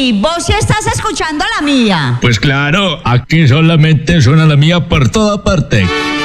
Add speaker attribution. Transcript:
Speaker 1: Uy, vos sí estás escuchando la mía.
Speaker 2: Pues claro, aquí solamente suena la mía por toda parte.